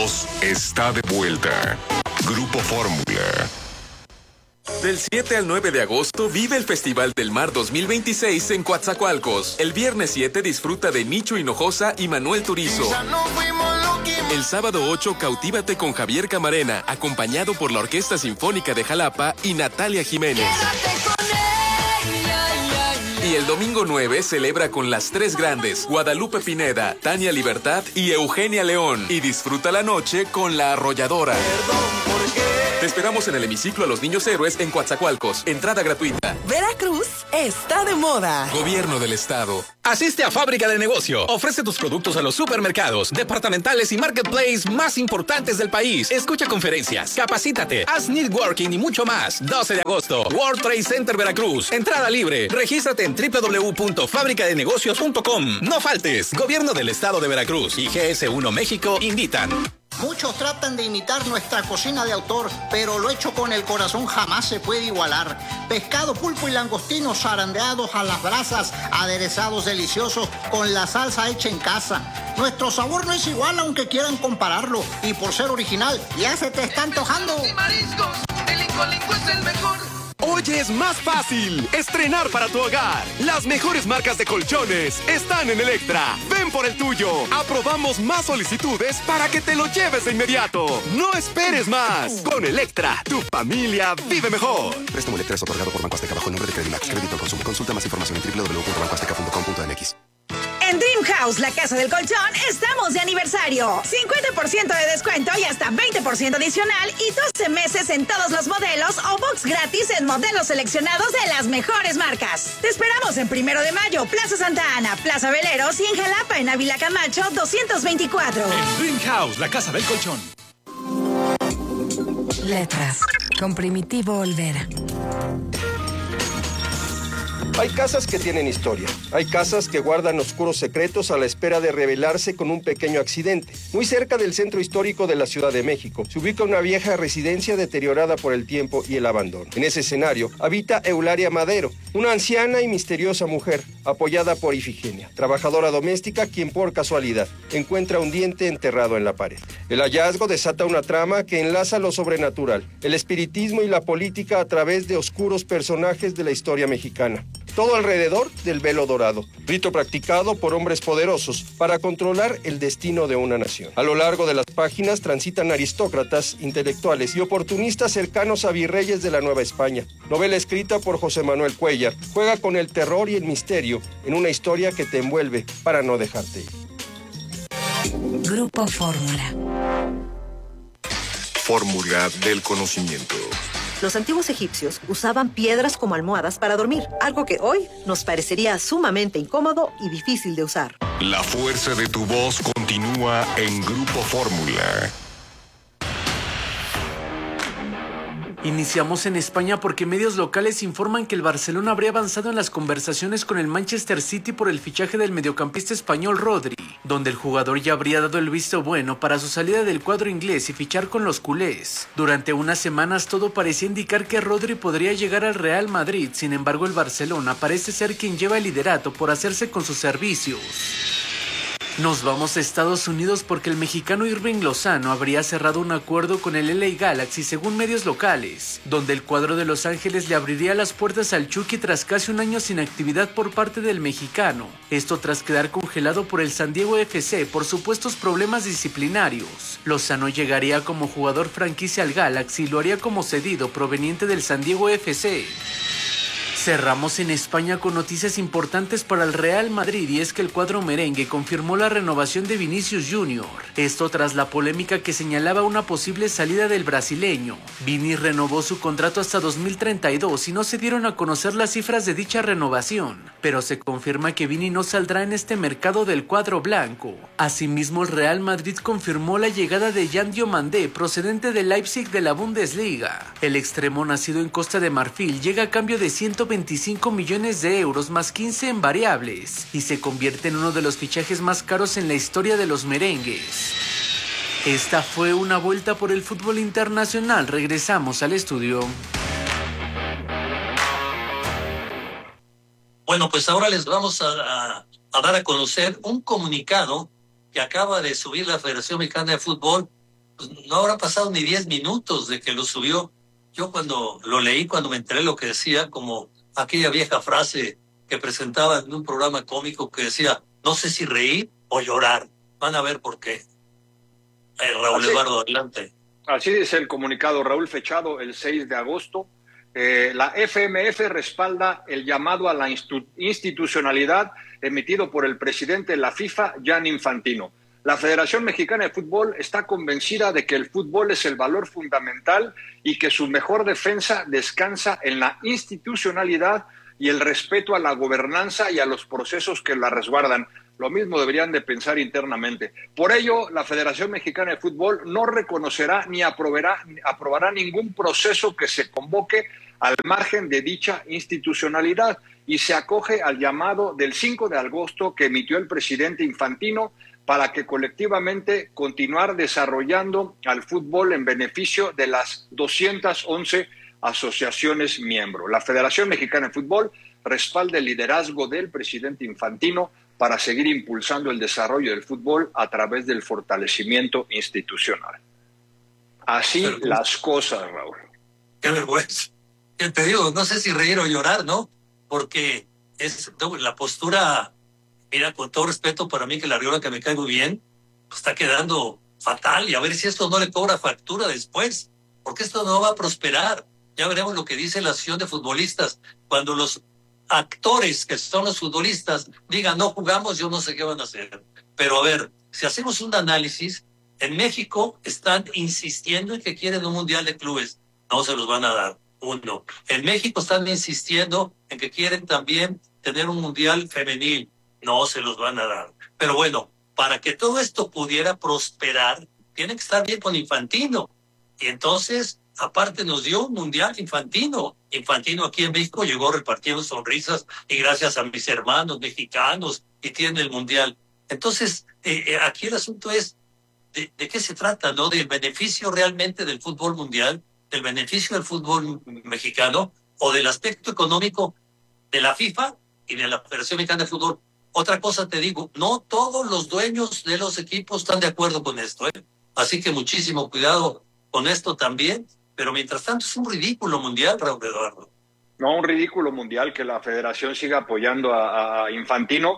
voz está de vuelta. Grupo Fórmula. Del 7 al 9 de agosto vive el Festival del Mar 2026 en Coatzacoalcos. El viernes 7 disfruta de Nicho Hinojosa y Manuel Turizo. El sábado 8 cautívate con Javier Camarena, acompañado por la Orquesta Sinfónica de Jalapa y Natalia Jiménez. Y el domingo 9 celebra con las tres grandes, Guadalupe Pineda, Tania Libertad y Eugenia León. Y disfruta la noche con La Arrolladora. Te esperamos en el hemiciclo a los Niños Héroes en Coatzacoalcos. Entrada gratuita. Veracruz está de moda. Gobierno del Estado. Asiste a Fábrica de Negocio. Ofrece tus productos a los supermercados, departamentales y marketplace más importantes del país. Escucha conferencias, capacítate, haz networking y mucho más. 12 de agosto, World Trade Center Veracruz. Entrada libre. Regístrate en www.fabricadenegocios.com. No faltes. Gobierno del Estado de Veracruz y GS1 México invitan. Muchos tratan de imitar nuestra cocina de autor, pero lo hecho con el corazón jamás se puede igualar. Pescado, pulpo y langostinos zarandeados a las brasas, aderezados deliciosos con la salsa hecha en casa. Nuestro sabor no es igual aunque quieran compararlo, y por ser original ya se te está antojando. Y mariscos, el Incolinco es el mejor. Hoy es más fácil estrenar para tu hogar. Las mejores marcas de colchones están en Electra. Ven por el tuyo. Aprobamos más solicitudes para que te lo lleves de inmediato. No esperes más. Con Electra, tu familia vive mejor. Préstamo Electra es otorgado por Banco Azteca bajo el nombre de Credimax. Crédito al consumo. Consulta más información en www.bancoazteca.com.mx. En Dream House, la casa del colchón, estamos de aniversario. 50% de descuento y hasta 20% adicional y 12 meses en todos los modelos o box gratis en modelos seleccionados de las mejores marcas. Te esperamos en 1 de Mayo, Plaza Santa Ana, Plaza Veleros y en Jalapa, en Ávila Camacho, 224. En Dream House, la casa del colchón. Letras, con Primitivo Olvera. Hay casas que tienen historia. Hay casas que guardan oscuros secretos a la espera de revelarse con un pequeño accidente. Muy cerca del centro histórico de la Ciudad de México se ubica una vieja residencia deteriorada por el tiempo y el abandono. En ese escenario habita Eulalia Madero, una anciana y misteriosa mujer, apoyada por Ifigenia, trabajadora doméstica quien por casualidad encuentra un diente enterrado en la pared. El hallazgo desata una trama que enlaza lo sobrenatural, el espiritismo y la política a través de oscuros personajes de la historia mexicana. Todo alrededor del velo dorado, rito practicado por hombres poderosos para controlar el destino de una nación. A lo largo de las páginas transitan aristócratas, intelectuales y oportunistas cercanos a virreyes de la Nueva España. Novela escrita por José Manuel Cuellar, juega con el terror y el misterio en una historia que te envuelve para no dejarte ir. Grupo Fórmula. Fórmula del conocimiento. Los antiguos egipcios usaban piedras como almohadas para dormir, algo que hoy nos parecería sumamente incómodo y difícil de usar. La fuerza de tu voz continúa en Grupo Fórmula. Iniciamos en España porque medios locales informan que el Barcelona habría avanzado en las conversaciones con el Manchester City por el fichaje del mediocampista español Rodri, donde el jugador ya habría dado el visto bueno para su salida del cuadro inglés y fichar con los culés. Durante unas semanas todo parecía indicar que Rodri podría llegar al Real Madrid, sin embargo el Barcelona parece ser quien lleva el liderato por hacerse con sus servicios. Nos vamos a Estados Unidos porque el mexicano Irving Lozano habría cerrado un acuerdo con el LA Galaxy según medios locales, donde el cuadro de Los Ángeles le abriría las puertas al Chucky tras casi un año sin actividad por parte del mexicano. Esto tras quedar congelado por el San Diego FC por supuestos problemas disciplinarios. Lozano llegaría como jugador franquicia al Galaxy y lo haría como cedido proveniente del San Diego FC. Cerramos en España con noticias importantes para el Real Madrid y es que el cuadro merengue confirmó la renovación de Vinicius Jr. Esto tras la polémica que señalaba una posible salida del brasileño. Vini renovó su contrato hasta 2032 y no se dieron a conocer las cifras de dicha renovación, pero se confirma que Vini no saldrá en este mercado del cuadro blanco. Asimismo, el Real Madrid confirmó la llegada de Yan Diomandé procedente de Leipzig de la Bundesliga. El extremo nacido en Costa de Marfil llega a cambio de 125 millones de euros más 15 en variables y se convierte en uno de los fichajes más caros en la historia de los merengues. Esta fue una vuelta por el fútbol internacional. Regresamos al estudio. Bueno, pues ahora les vamos a dar a conocer un comunicado que acaba de subir la Federación Mexicana de Fútbol pues, no habrá pasado ni 10 minutos de que lo subió. Yo cuando lo leí, cuando me enteré lo que decía, como aquella vieja frase que presentaba en un programa cómico que decía, no sé si reír o llorar. Van a ver por qué. Raúl Eduardo, adelante. Así dice el comunicado, Raúl, fechado el 6 de agosto. La FMF respalda el llamado a la institucionalidad emitido por el presidente de la FIFA, Gianni Infantino. La Federación Mexicana de Fútbol está convencida de que el fútbol es el valor fundamental y que su mejor defensa descansa en la institucionalidad y el respeto a la gobernanza y a los procesos que la resguardan. Lo mismo deberían de pensar internamente. Por ello, la Federación Mexicana de Fútbol no reconocerá ni aprobará ningún proceso que se convoque al margen de dicha institucionalidad y se acoge al llamado del 5 de agosto que emitió el presidente Infantino para que colectivamente continuar desarrollando al fútbol en beneficio de las 211 asociaciones miembros. La Federación Mexicana de Fútbol respalda el liderazgo del presidente Infantino para seguir impulsando el desarrollo del fútbol a través del fortalecimiento institucional. Así las cosas, Raúl. Qué vergüenza. Te digo, no sé si reír o llorar, ¿no? Porque es la postura, mira, con todo respeto para mí, que la Arriola, que me cae muy bien, pues está quedando fatal, y a ver si esto no le cobra factura después, porque esto no va a prosperar. Ya veremos lo que dice la asociación de futbolistas. Cuando los actores, que son los futbolistas, digan no jugamos, yo no sé qué van a hacer. Pero a ver, si hacemos un análisis, en México están insistiendo en que quieren un mundial de clubes. No se los van a dar. Uno. En México están insistiendo en que quieren también tener un mundial femenil. No se los van a dar. Pero bueno, para que todo esto pudiera prosperar, tiene que estar bien con Infantino. Y entonces, aparte nos dio un mundial Infantino. Infantino aquí en México llegó repartiendo sonrisas y gracias a mis hermanos mexicanos y tiene el mundial. Entonces, aquí el asunto es de qué se trata, ¿no? Del beneficio realmente del fútbol mundial, del beneficio del fútbol mexicano o del aspecto económico de la FIFA y de la Federación Mexicana de Fútbol. Otra cosa te digo, no todos los dueños de los equipos están de acuerdo con esto, ¿eh? Así que muchísimo cuidado con esto también, pero mientras tanto es un ridículo mundial, Raúl Eduardo. No, un ridículo mundial que la federación siga apoyando a Infantino.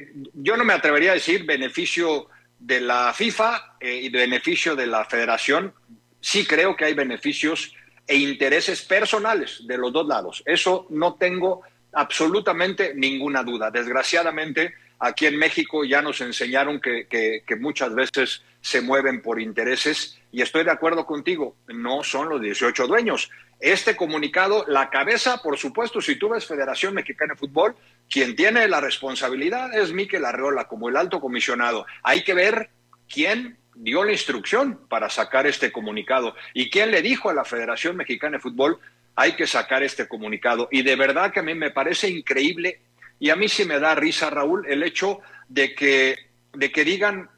Yo no me atrevería a decir beneficio de la FIFA y beneficio de la federación. Sí creo que hay beneficios e intereses personales de los dos lados. Eso no tengo absolutamente ninguna duda. Desgraciadamente, aquí en México ya nos enseñaron que muchas veces se mueven por intereses y estoy de acuerdo contigo, no son los 18 dueños. Este comunicado, la cabeza, por supuesto, si tú ves Federación Mexicana de Fútbol, quien tiene la responsabilidad es Mikel Arriola como el alto comisionado. Hay que ver quién dio la instrucción para sacar este comunicado y quién le dijo a la Federación Mexicana de Fútbol hay que sacar este comunicado. Y de verdad que a mí me parece increíble y a mí sí me da risa, Raúl, el hecho de que digan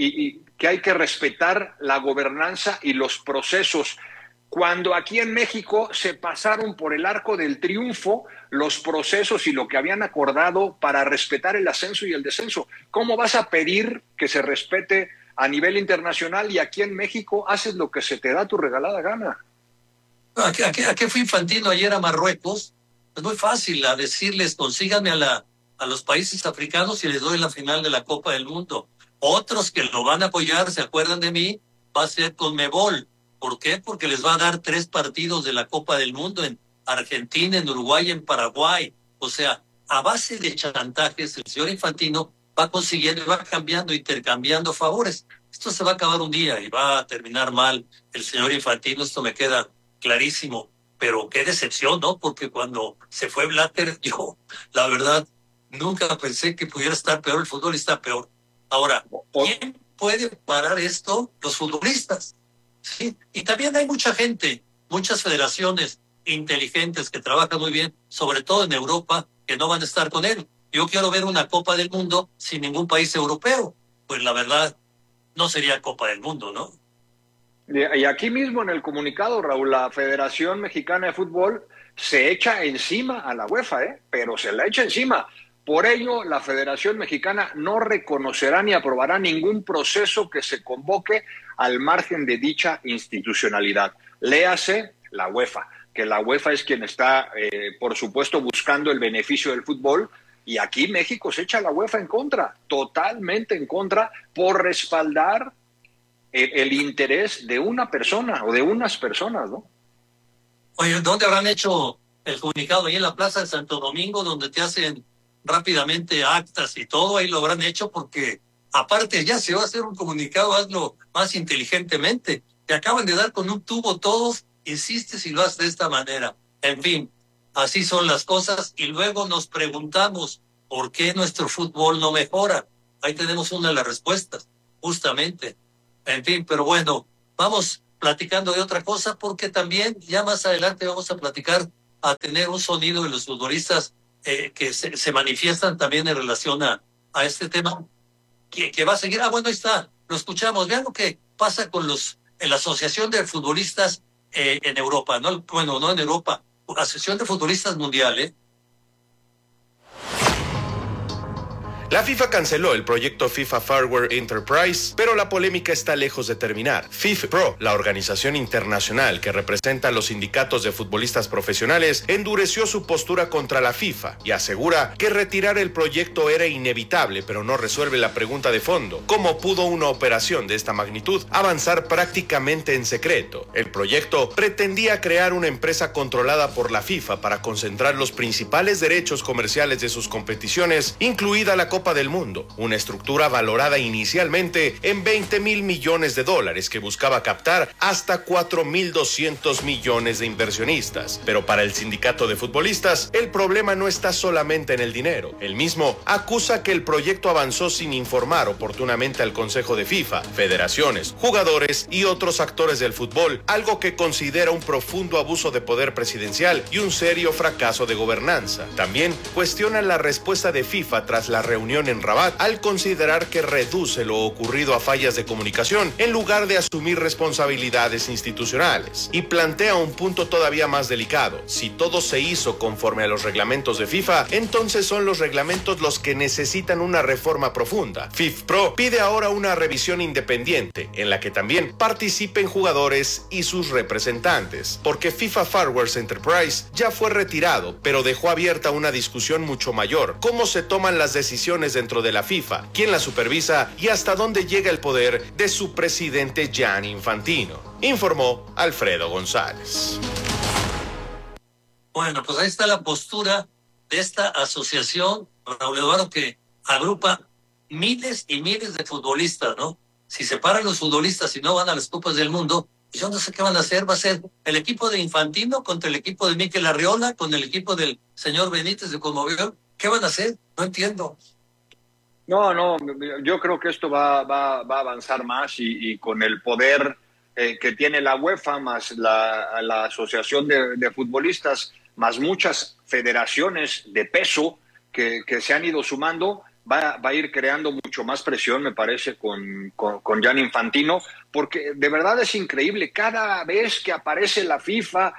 y que hay que respetar la gobernanza y los procesos, cuando aquí en México se pasaron por el arco del triunfo los procesos y lo que habían acordado para respetar el ascenso y el descenso. ¿Cómo vas a pedir que se respete a nivel internacional y aquí en México haces lo que se te da tu regalada gana? ¿A qué fue Infantino ayer a Marruecos? Es muy fácil a decirles, consíganme a los países africanos y les doy la final de la Copa del Mundo. Otros que lo van a apoyar, se acuerdan de mí, va a ser Conmebol. ¿Por qué? Porque les va a dar 3 partidos de la Copa del Mundo en Argentina, en Uruguay, en Paraguay. O sea, a base de chantajes, el señor Infantino va consiguiendo y va cambiando, intercambiando favores. Esto se va a acabar un día y va a terminar mal el señor Infantino, esto me queda clarísimo. Pero qué decepción, ¿no? Porque cuando se fue Blatter, yo, la verdad, nunca pensé que pudiera estar peor, el fútbol está peor. Ahora, ¿quién puede parar esto? Los futbolistas. ¿Sí? Y también hay mucha gente, muchas federaciones inteligentes que trabajan muy bien, sobre todo en Europa, que no van a estar con él. Yo quiero ver una Copa del Mundo sin ningún país europeo. Pues la verdad, no sería Copa del Mundo, ¿no? Y aquí mismo en el comunicado, Raúl, la Federación Mexicana de Fútbol se echa encima a la UEFA, pero se la echa encima. Por ello, la Federación Mexicana no reconocerá ni aprobará ningún proceso que se convoque al margen de dicha institucionalidad. Léase la UEFA, que la UEFA es quien está, por supuesto, buscando el beneficio del fútbol, y aquí México se echa la UEFA en contra, totalmente en contra, por respaldar el interés de una persona o de unas personas, ¿no? Oye, ¿dónde habrán hecho el comunicado? Ahí en la Plaza de Santo Domingo, donde te hacen rápidamente actas y todo, ahí lo habrán hecho, porque aparte ya se va a hacer un comunicado, hazlo más inteligentemente. Te acaban de dar con un tubo todos, insistes y lo haces de esta manera. En fin, así son las cosas, y luego nos preguntamos por qué nuestro fútbol no mejora. Ahí tenemos una de las respuestas, justamente. En fin, pero bueno, vamos platicando de otra cosa, porque también ya más adelante vamos a platicar, a tener un sonido de los futbolistas que se manifiestan también en relación a este tema que va a seguir. Bueno, ahí está, lo escuchamos. Vean lo que pasa con la Asociación de Futbolistas en Europa, ¿no? Bueno, no en Europa, Asociación de Futbolistas Mundial, La FIFA canceló el proyecto FIFA Farware Enterprise, pero la polémica está lejos de terminar. FIFPro, la organización internacional que representa a los sindicatos de futbolistas profesionales, endureció su postura contra la FIFA y asegura que retirar el proyecto era inevitable, pero no resuelve la pregunta de fondo: ¿cómo pudo una operación de esta magnitud avanzar prácticamente en secreto? El proyecto pretendía crear una empresa controlada por la FIFA para concentrar los principales derechos comerciales de sus competiciones, incluida la Copa del Mundo, una estructura valorada inicialmente en $20,000 millones que buscaba captar hasta 4,200 millones de inversionistas. Pero para el sindicato de futbolistas, el problema no está solamente en el dinero. El mismo acusa que el proyecto avanzó sin informar oportunamente al Consejo de FIFA, federaciones, jugadores y otros actores del fútbol, algo que considera un profundo abuso de poder presidencial y un serio fracaso de gobernanza. También cuestionan la respuesta de FIFA tras la reunión en Rabat, al considerar que reduce lo ocurrido a fallas de comunicación en lugar de asumir responsabilidades institucionales. Y plantea un punto todavía más delicado: si todo se hizo conforme a los reglamentos de FIFA, entonces son los reglamentos los que necesitan una reforma profunda. FIFPro pide ahora una revisión independiente, en la que también participen jugadores y sus representantes, porque FIFA Farware Enterprise ya fue retirado, pero dejó abierta una discusión mucho mayor: cómo se toman las decisiones dentro de la FIFA, quién la supervisa y hasta dónde llega el poder de su presidente Gianni Infantino. Informó Alfredo González. Bueno, pues ahí está la postura de esta asociación, Raúl Eduardo, que agrupa miles y miles de futbolistas, ¿no? Si separan los futbolistas y no van a las Copas del Mundo, yo no sé qué van a hacer. Va a ser el equipo de Infantino contra el equipo de Mikel Arriola, con el equipo del señor Benítez de Conmebol. ¿Qué van a hacer? No entiendo. No, yo creo que esto va a avanzar más, y con el poder que tiene la UEFA, más la Asociación de Futbolistas, más muchas federaciones de peso que se han ido sumando, va a ir creando mucho más presión, me parece, con Gianni Infantino, porque de verdad es increíble. Cada vez que aparece la FIFA,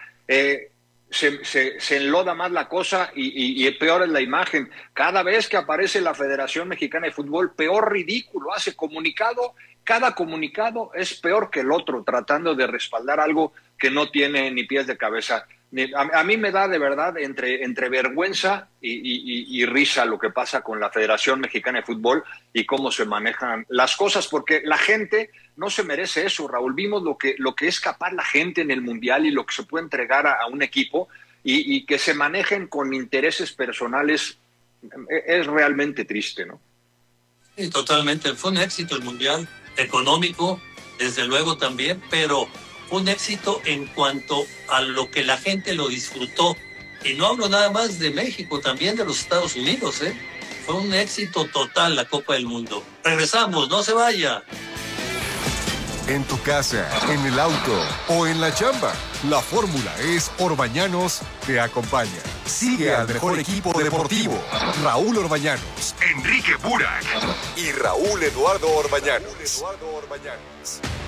se enloda más la cosa y peor es la imagen. Cada vez que aparece la Federación Mexicana de Fútbol, peor ridículo hace comunicado. Cada comunicado es peor que el otro, tratando de respaldar algo que no tiene ni pies de cabeza. A mí me da de verdad entre vergüenza y risa lo que pasa con la Federación Mexicana de Fútbol y cómo se manejan las cosas, porque la gente no se merece eso, Raúl. Vimos lo que es capaz la gente en el Mundial y lo que se puede entregar a un equipo, y que se manejen con intereses personales es realmente triste, ¿no? Sí, totalmente. Fue un éxito el Mundial, económico, desde luego también, pero un éxito en cuanto a lo que la gente lo disfrutó. Y no hablo nada más de México, también de los Estados Unidos, ¿eh? Fue un éxito total la Copa del Mundo. Regresamos, no se vaya. En tu casa, en el auto o en la chamba, la fórmula es Orbañanos te acompaña. Sigue al mejor equipo deportivo: Raúl Orbañanos, Enrique Burak y Raúl Eduardo Orbañanos.